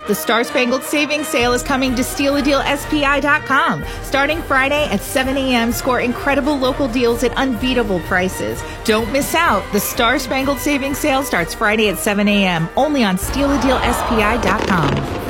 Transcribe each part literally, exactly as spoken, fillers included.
The Star Spangled Savings Sale is coming to steal a deal S P I dot com. Starting Friday at seven a.m., score incredible local deals at unbeatable prices. Don't miss out. The Star Spangled Savings Sale starts Friday at seven a.m. only on steal a deal S P I dot com.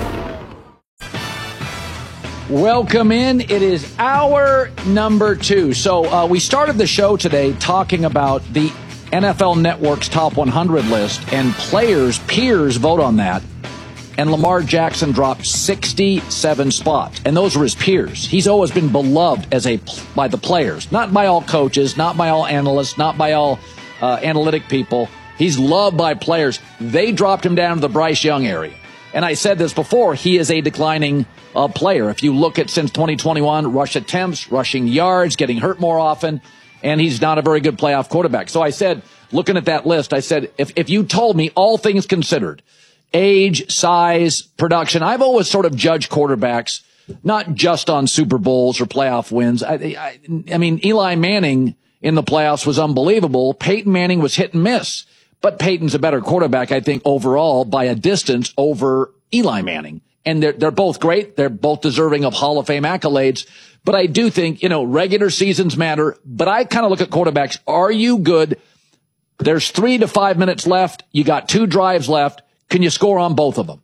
Welcome in. It is hour number two. So uh, we started the show today talking about the N F L Network's top one hundred list, and players, peers vote on that. And Lamar Jackson dropped sixty-seven spots, and those were his peers. He's always been beloved as a by the players, not by all coaches, not by all analysts, not by all uh, analytic people. He's loved by players. They dropped him down to the Bryce Young area. And I said this before, he is a declining uh, player. If you look at since twenty twenty-one, rush attempts, rushing yards, getting hurt more often, and he's not a very good playoff quarterback. So I said, looking at that list, I said, if, if you told me all things considered, age, size, production, I've always sort of judged quarterbacks not just on Super Bowls or playoff wins. I, I, I mean, Eli Manning in the playoffs was unbelievable. Peyton Manning was hit and miss. But Peyton's a better quarterback, I think, overall by a distance over Eli Manning. And they're, they're both great. They're both deserving of Hall of Fame accolades. But I do think, you know, regular seasons matter. But I kind of look at quarterbacks. Are you good? There's three to five minutes left. You got two drives left. Can you score on both of them?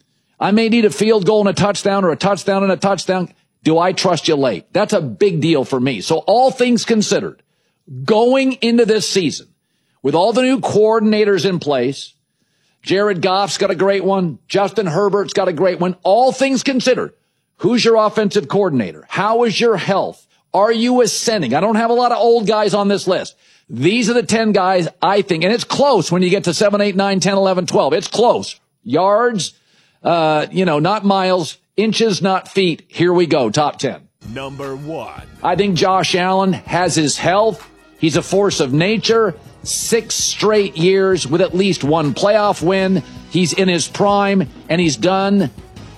I may need a field goal and a touchdown or a touchdown and a touchdown. Do I trust you late? That's a big deal for me. So all things considered, going into this season, with all the new coordinators in place, Jared Goff's got a great one. Justin Herbert's got a great one. All things considered, who's your offensive coordinator? How is your health? Are you ascending? I don't have a lot of old guys on this list. These are the ten guys I think, and it's close when you get to seven, eight, nine, ten, eleven, twelve. It's close. Yards, uh, you know, not miles, inches, not feet. Here we go. Top ten. Number one. I think Josh Allen has his health. He's a force of nature. Six straight years with at least one playoff win. He's in his prime, and he's done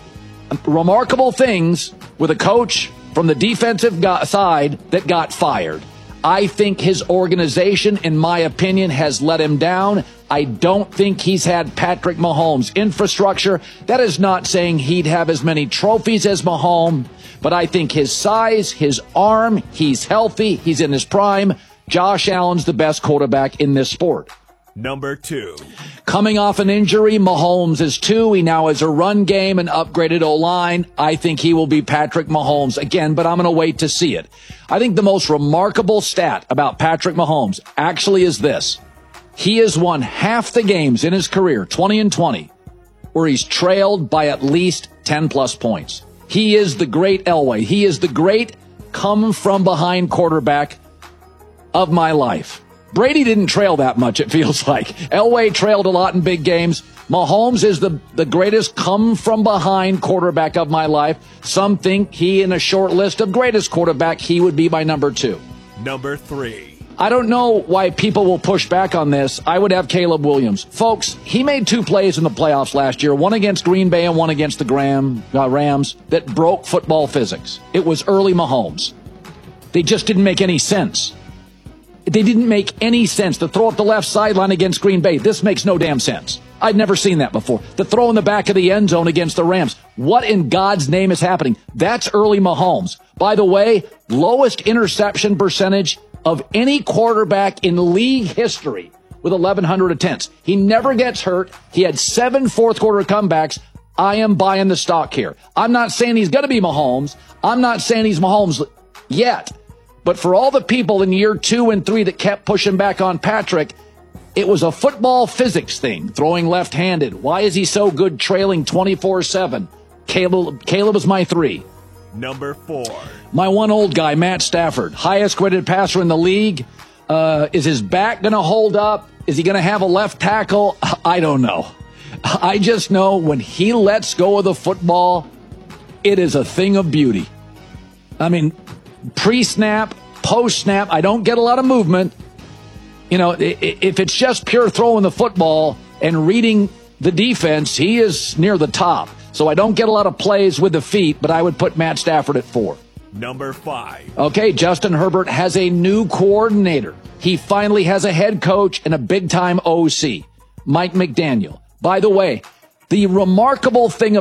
remarkable things with a coach from the defensive go- side that got fired. I think his organization, in my opinion, has let him down. I don't think he's had Patrick Mahomes' infrastructure. That is not saying he'd have as many trophies as Mahomes, but I think his size, his arm, he's healthy, he's in his prime. Josh Allen's the best quarterback in this sport. Number two. Coming off an injury, Mahomes is two. He now has a run game and upgraded O-line. I think he will be Patrick Mahomes again, but I'm going to wait to see it. I think the most remarkable stat about Patrick Mahomes actually is this. He has won half the games in his career, twenty and twenty, where he's trailed by at least ten plus points. He is the great Elway. He is the great come-from-behind quarterback of my life. Brady didn't trail that much, it feels like. Elway trailed a lot in big games. Mahomes is the, the greatest come-from-behind quarterback of my life. Some think he, in a short list of greatest quarterback, he would be my number two. Number three. I don't know why people will push back on this. I would have Caleb Williams. Folks, he made two plays in the playoffs last year, one against Green Bay and one against the Graham, uh, Rams, that broke football physics. It was early Mahomes. They just didn't make any sense. They didn't make any sense. The throw up the left sideline against Green Bay, this makes no damn sense. I'd never seen that before. The throw in the back of the end zone against the Rams. What in God's name is happening? That's early Mahomes. By the way, lowest interception percentage of any quarterback in league history with eleven hundred attempts. He never gets hurt. He had seven fourth quarter comebacks. I am buying the stock here. I'm not saying he's going to be Mahomes. I'm not saying he's Mahomes yet. But for all the people in year two and three that kept pushing back on Patrick, it was a football physics thing, throwing left-handed. Why is he so good trailing twenty-four seven? Caleb, Caleb is my three. Number four. My one old guy, Matt Stafford, highest graded passer in the league. Uh, is his back going to hold up? Is he going to have a left tackle? I don't know. I just know when he lets go of the football, it is a thing of beauty. I mean, pre-snap, post-snap, I don't get a lot of movement. You know, if it's just pure throwing the football and reading the defense, he is near the top. So I don't get a lot of plays with the feet, but I would put Matt Stafford at four. Number five. Okay, Justin Herbert has a new coordinator. He finally has a head coach and a big-time O C, Mike McDaniel. By the way, the remarkable thing